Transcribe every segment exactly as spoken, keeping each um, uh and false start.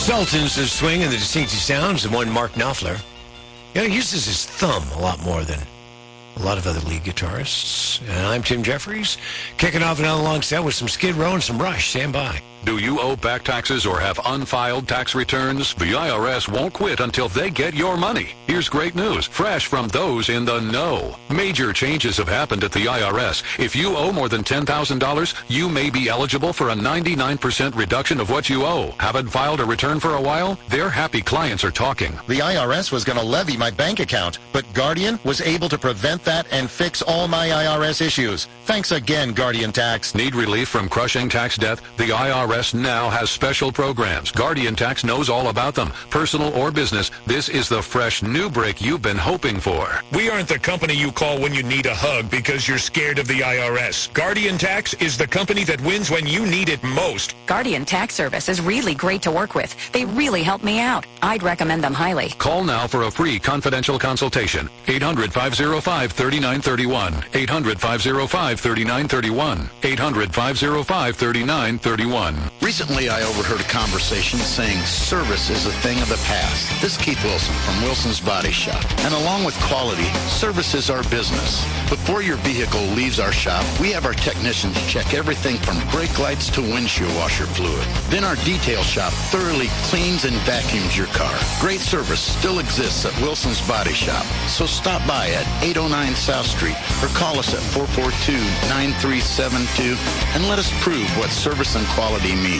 Sultans of Swing and the Distinctive Sounds, and one Mark Knopfler. You know, he uses his thumb a lot more than a lot of other lead guitarists. And I'm Tim Jeffries, kicking off another long set with some Skid Row and some Rush. Stand by. Do you owe back taxes or have unfiled tax returns? The I R S won't quit until they get your money. Here's great news, fresh from those in the know. Major changes have happened at the I R S. If you owe more than ten thousand dollars, you may be eligible for a ninety-nine percent reduction of what you owe. Haven't filed a return for a while? Their happy clients are talking. The I R S was going to levy my bank account, but Guardian was able to prevent that and fix all my I R S issues. Thanks again, Guardian Tax. Need relief from crushing tax debt? The I R S now has special programs. Guardian Tax knows all about them. Personal or business, this is the fresh new break you've been hoping for. We aren't the company you call when you need a hug because you're scared of the I R S. Guardian Tax is the company that wins when you need it most. Guardian Tax Service is really great to work with. They really help me out. I'd recommend them highly. Call now for a free confidential consultation. eight hundred, five oh five, three nine three one. eight hundred, five oh five, three nine three one. eight hundred, five oh five, three nine three one. Recently, I overheard a conversation saying service is a thing of the past. This is Keith Wilson from Wilson's Body Shop. And along with quality, service is our business. Before your vehicle leaves our shop, we have our technicians check everything from brake lights to windshield washer fluid. Then our detail shop thoroughly cleans and vacuums your car. Great service still exists at Wilson's Body Shop. So stop by at eight oh nine South Street or call us at four four two, nine three seven two and let us prove what service and quality mean.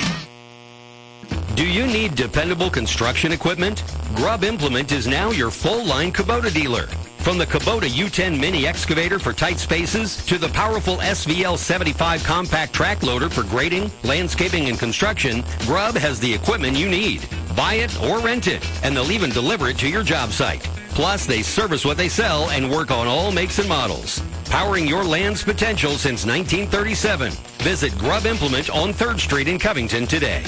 Do you need dependable construction equipment? Grubb Implement is now your full-line Kubota dealer. From the Kubota U ten mini excavator for tight spaces to the powerful S V L seventy-five compact track loader for grading, landscaping, and construction, Grubb has the equipment you need. Buy it or rent it, and they'll even deliver it to your job site. Plus, they service what they sell and work on all makes and models. Powering your land's potential since nineteen thirty-seven. Visit Grubb Implement on third Street in Covington today.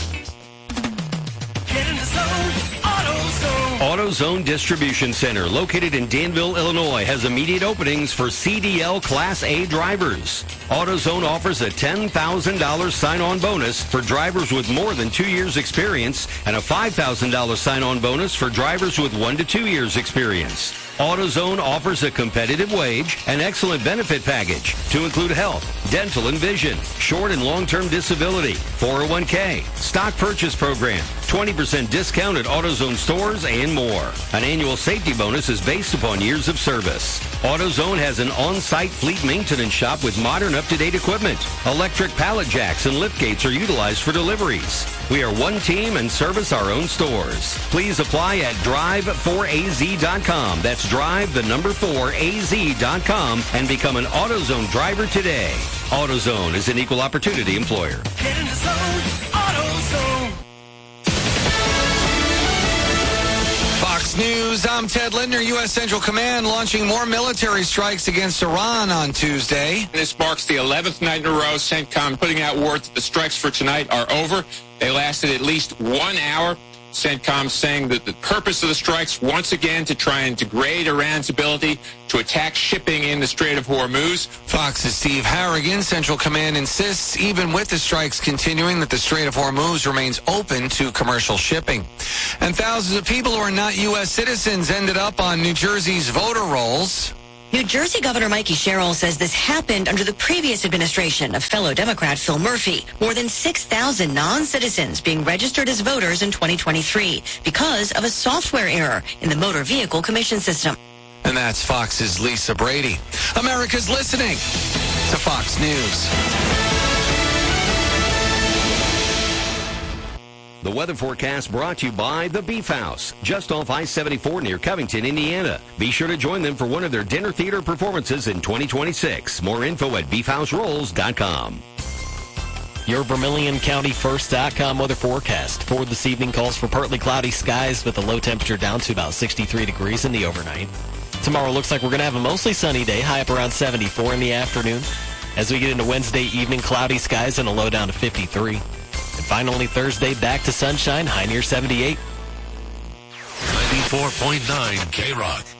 Get in the zone, AutoZone. AutoZone Distribution Center, located in Danville, Illinois, has immediate openings for C D L Class A drivers. AutoZone offers a ten thousand dollars sign-on bonus for drivers with more than two years experience and a five thousand dollars sign-on bonus for drivers with one to two years experience. AutoZone offers a competitive wage and excellent benefit package to include health, dental and vision, short and long-term disability, four oh one k, stock purchase program, twenty percent discount at AutoZone stores, and more. An annual safety bonus is based upon years of service. AutoZone has an on-site fleet maintenance shop with modern up-to-date equipment. Electric pallet jacks and lift gates are utilized for deliveries. We are one team and service our own stores. Please apply at drive four A Z dot com. That's drive the number four A Z dot com and become an AutoZone driver today. AutoZone is an equal opportunity employer. Get in the zone, AutoZone. Fox News, I'm Ted Lindner. U S. Central Command launching more military strikes against Iran on Tuesday. This marks the eleventh night in a row CENTCOM putting out word that the strikes for tonight are over. They lasted at least one hour. CENTCOM saying that the purpose of the strikes, once again, to try and degrade Iran's ability to attack shipping in the Strait of Hormuz. Fox's Steve Harrigan. Central Command insists, even with the strikes continuing, that the Strait of Hormuz remains open to commercial shipping. And thousands of people who are not U S citizens ended up on New Jersey's voter rolls. New Jersey Governor Mikey Sherrill says this happened under the previous administration of fellow Democrat Phil Murphy. More than six thousand non-citizens being registered as voters in twenty twenty-three because of a software error in the Motor Vehicle Commission system. And that's Fox's Lisa Brady. America's listening to Fox News. The weather forecast brought to you by The Beef House, just off I seventy-four near Covington, Indiana. Be sure to join them for one of their dinner theater performances in twenty twenty-six. More info at beef house rolls dot com. Your Vermilion County First dot com weather forecast for this evening calls for partly cloudy skies with a low temperature down to about sixty-three degrees in the overnight. Tomorrow looks like we're going to have a mostly sunny day, high up around seventy-four in the afternoon. As we get into Wednesday evening, cloudy skies and a low down to fifty-three. And finally, Thursday, back to sunshine, high near seventy-eight. ninety-four point nine K-Rock.